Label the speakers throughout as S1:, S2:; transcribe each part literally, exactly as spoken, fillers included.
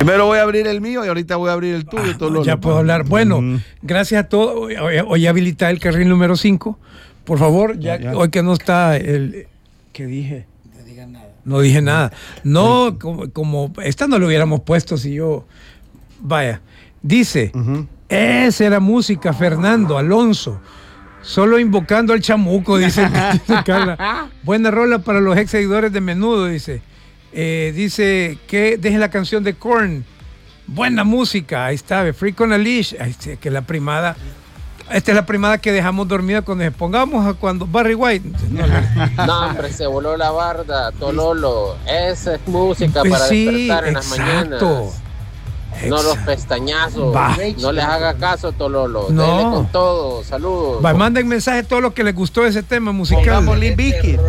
S1: Primero voy a abrir el mío y ahorita voy a abrir el tuyo.
S2: Ah,
S1: Tololo.
S2: ya puedo hablar. Bueno, mm. gracias a todos. Hoy, hoy habilita el carril número cinco. Por favor, ya, ya. hoy que no está el... ¿Qué dije?
S3: No digan nada.
S2: No dije nada. No, sí. como, como esta no lo hubiéramos puesto si yo... Vaya, dice, uh-huh. esa era música, Fernando Alonso. Solo invocando al chamuco, dice, dice Carla. Buena rola para los ex seguidores de Menudo, dice. Eh, dice que dejen la canción de Korn. Buena música, ahí está, Freak on a Leash. Ahí está, que la primada. Esta es la primada que dejamos dormida cuando nos pongamos a cuando Barry White.
S4: No, no, hombre, se voló la barda, Tololo. Esa es música pues para sí, despertar en exacto. las mañanas. No los pestañazos. Va. No les haga caso, Tololo. No. Dele con todo. Saludos.
S2: Va, manden mensaje a todos los que les gustó ese tema musical.
S1: Pongamos Limp Bizkit.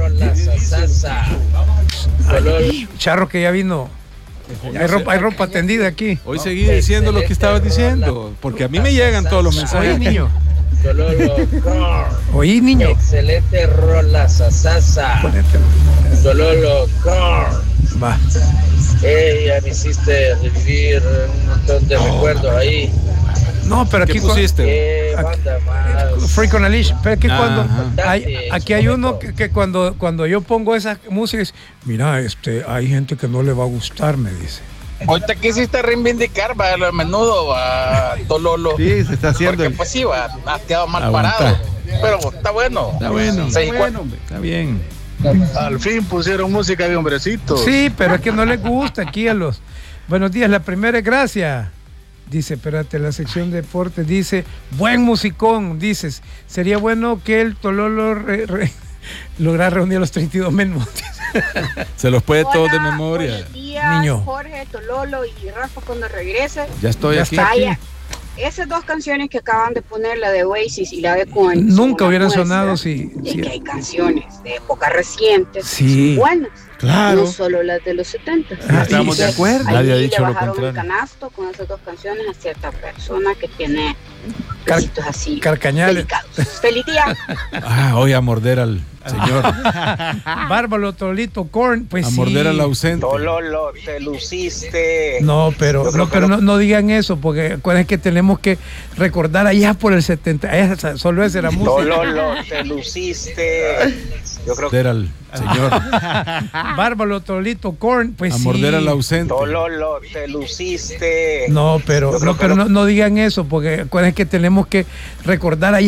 S2: Charro que ya vino. Hay ropa, hay ropa tendida aquí.
S1: Hoy seguí diciendo lo que estabas diciendo, porque a mí me llegan todos los mensajes.
S2: Oí, niño. Oí, niño.
S5: Excelente rola, sasasa. Tololo,
S2: va.
S5: Hey, ya me hiciste revivir un montón de oh. recuerdos ahí.
S2: No, pero aquí
S1: ¿qué pusiste?
S5: Eh, banda más.
S2: Freak on a Leash. Pero es que cuando hay, aquí hay uno que, que cuando, cuando yo pongo esa música, es, mira, este, hay gente que no le va a gustar, me dice.
S6: Hoy te quisiste reivindicar, va, a menudo, va, Tololo.
S1: Sí, se está haciendo.
S6: Porque el... pues sí, va, has quedado mal Aguanta. parado. Pero está bueno.
S1: Está bueno.
S6: Está
S1: bueno, está bien.
S6: Al fin pusieron música de hombrecitos.
S2: Sí, pero es que no les gusta aquí a los... Buenos días, la primera es gracias. Dice, espérate, la sección de deportes dice, buen musicón, dices, sería bueno que el Tololo re, re, lograra reunir los treinta y dos menús.
S1: Se los puede
S7: Hola,
S1: todos de memoria.
S7: Buenos días,
S2: niño.
S7: Jorge, Tololo y Rafa cuando regrese.
S1: Ya estoy
S2: ya
S1: aquí.
S2: Está aquí.
S7: Vaya, esas dos canciones que acaban de poner, la de Oasis y la de Korn,
S2: nunca hubieran sonado si...
S7: De
S2: si...
S7: que hay canciones de época recientes
S2: sí.
S7: buenas.
S1: Claro.
S7: No solo las de los setenta.
S1: Ah, estamos de acuerdo.
S7: Ahí
S1: Nadie ha
S7: le
S1: dicho lo
S7: bajaron
S1: contrario.
S7: un canasto con esas dos canciones a cierta persona que tiene
S2: Car
S7: besitos así
S2: carcañales.
S7: delicados. ¡Feliz día!
S1: Ah, voy a morder al señor.
S2: Bárbaro, Tolito, Korn, pues
S1: a
S2: sí.
S1: morder al ausente.
S5: Tololo, te luciste.
S2: No, pero, no, pero no, no digan eso, porque acuérdense que tenemos que recordar allá por el setenta. Esa, solo esa era música.
S5: Tololo, te luciste. Yo creo
S1: que... al señor.
S2: Bárbaro, Tolito, Korn, pues
S1: a
S2: sí.
S1: morder al ausente.
S5: Tololo, te luciste.
S2: No, pero, no, pero no, no digan eso, porque acuérdense que tenemos que recordar allá